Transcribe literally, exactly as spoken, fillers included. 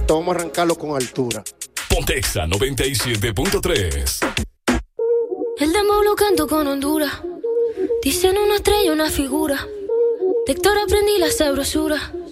esto vamos a arrancarlo con altura. Pontexa noventa y siete punto tres. El demo lo canto con Honduras. Dicen una estrella, una figura. De Héctor aprendí la sabrosura.